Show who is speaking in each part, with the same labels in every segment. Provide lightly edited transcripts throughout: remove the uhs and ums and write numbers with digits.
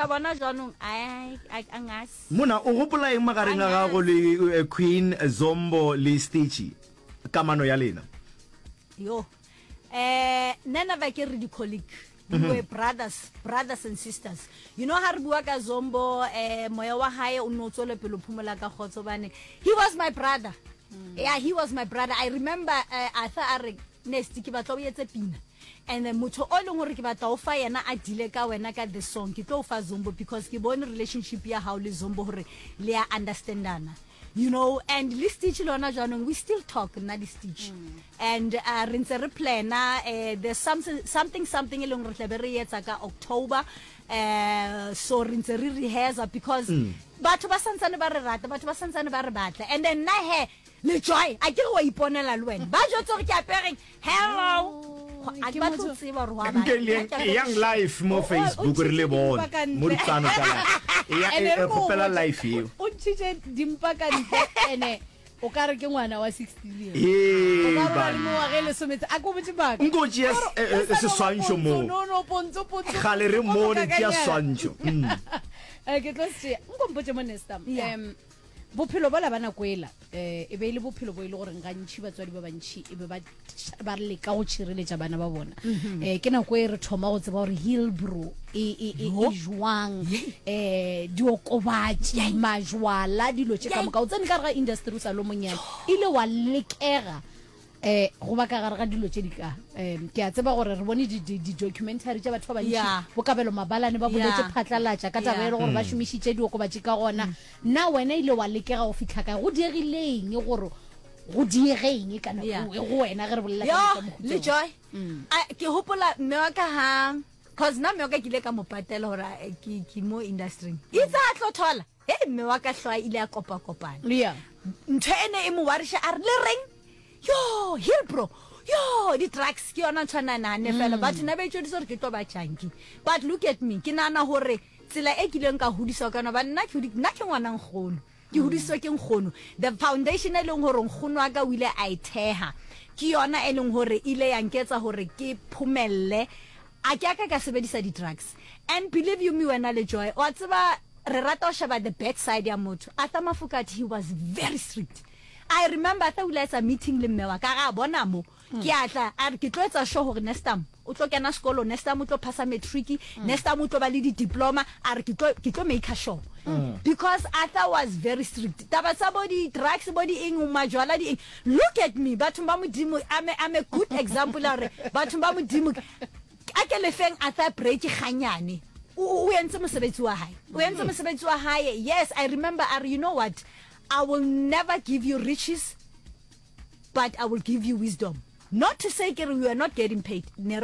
Speaker 1: bona jwanong angas
Speaker 2: mona o gopola eng magareng a gago le Queen Zombo le Stitchy kamano ya lena
Speaker 1: yo nena ba ke re di colleague we were brothers and sisters. You know how bua ka Zombo moya wa hae o no tsole pelo phumela ka khotso bane he was my brother. Yeah, he was my brother. I remember Arthur Arek next ki batlo yetse pina and then motho o leng hore ke batla o fa yena a dile ka wena ka the song ke tlo fa Zombo because ke bone relationship ya how le Zombo hore le ya understandana. You know, and li Stitch lona jwanong we still talk na di Stitch and re ntse re plana there's something eleng re tle be re etsa ka October so re ntse re rehearse because batho ba santsane ba re rata batho ba santsane ba re batla and then na he le Joy a ke go iponela le wena ba jotse re ke apereng hello
Speaker 2: yang live mo Facebook re le bona mo ditsana kana ya khopela live yo
Speaker 3: o tshitse dimpa ka ntle ene o ka re ke ngwana wa 16
Speaker 2: years
Speaker 3: ba re mo wa gele sometse a go botse baka
Speaker 2: ngo tjia se swantsho mo
Speaker 3: no pontsho
Speaker 2: khale re mo re tjia swantsho
Speaker 3: ke tlo se ngompotse mo nesta bophelo ba la bana kwela e be ile bophelo bo ile gore ngantshi batswadi ba bantshi e be ba le ka go tshireletsa bana ba bona ke na go re thoma go tseba gore Hillbrow e jwang diokobatsi majwala dilo tse ka moka o tsene ka ga industry sa lo monyana ile wa lekega go ba ka ga dilo tse di ka ke a tseba gore re bone di documentary tsa batho ba bantsi bo kabelo mabalane ba boletse phatlalatsa ka tabelo gore ba shumishitse diokobatsi ka gona na wena ile wa lekega go fitlha ka go diegileng gore go diegeng kana go wena ge re bolela ka mo
Speaker 1: le Joy ke hopola mme wa ka ha cause na mme wa ka kile ka mo patela hore ke mo industry itsa tlo thola mme wa ka hlwa ile a kopana ntho ene e mo warisha a re le reng yo Hillbrow yo di tracks ke yona tshwana nane fela but na be tshodi sore ke tlo ba chanki but look at me ke nana hore tsela e kileng ka hudisa kana ba nna ke ngwana nggono ke hudiswa ke nggono the foundation e leng hore nggono aka o ile a itheha ke yona e leng hore ile ya nketsa hore ke phumelle a ke aka ka sebedisa di tracks and believe you me when ale Joy wa tseba re rata o sheba the bad side ya motho Arthur Mafokate he was very strict. I remember that we had a meeting le mmewa ka ga bona mo ke atla a re ke tloetsa show hore next time o tlo kena sekolo next time o tlo passa matric next time o tlo ba le di diploma a re ke tlo make a show because Arthur was very strict taba sa body drugs body ing majwala di look at me batho ba modimo I'm a good example are batho ba modimo a ke le feng Arthur break ganyane o entse mosebetsi wa hae yes I remember you know what I will never give you riches, but I will give you wisdom. Not to say we are not getting paid.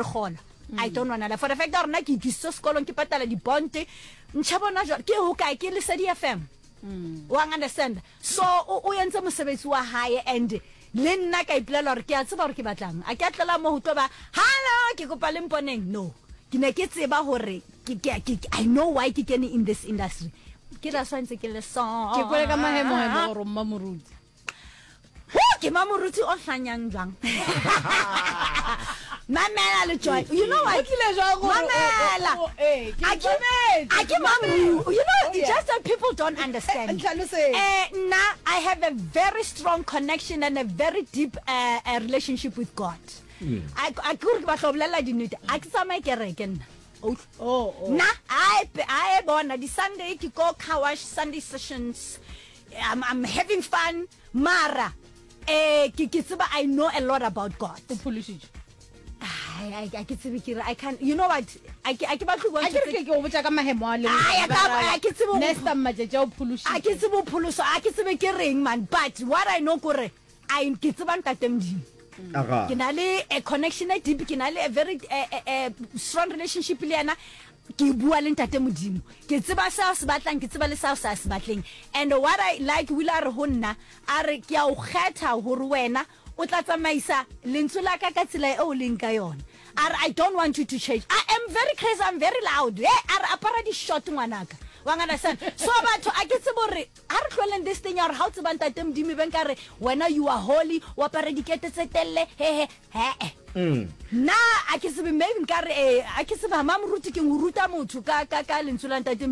Speaker 1: I don't want that. For the fact that na ki so skolo ki patala di bonte, nchabona jo ke ho kae ke le Sedi FM. Wa understand? So o yentse mosebetsi wa hae and le nna ka ipelela hore ke a tseba hore ke batlang. A ke atlela mo ho toba, "Hello, ke kopa le mponeng." No. Ke ne ke tseba hore I know why ke kene in this industry. Ke la swantse ke le song
Speaker 3: ke kwele ka mahemo gore Mamuruti
Speaker 1: ke Mamuruti o hlanyang jwang mamela le Joy you know what mamela ke Mamuruti you know just that people don't understand now I have a very strong connection and a very deep relationship with God I could ba hloblela dinute a ke tsamaye kereke nna na I born the Sunday to go Kawash Sunday sessions. I'm having fun. Mara, I know a lot about God. I can't. You know what? I keep on going. But what I know, kinale a connection deep kinale a very strong relationship le yana ke bua le ntate modimo ke tseba sa se batlang ke tseba le sa se batleng and what I like will are honna are ke a o kgetha hore wena o tla tsamaisa lentso la ka ka tsela e o leng ka yona I don't want you to change. I am very crazy, I'm very loud. Are apara di shot ngwanaka wa understand so batho a ke tsebo re ha re tloleng this thing ya re ha o tseba ntate modimo ben ka re wena you are holy wa pare dikete tse telle na a ke tsebe maybe nka re a ke tseba Mamuruti ke nguruta motho ka lentswe la ntate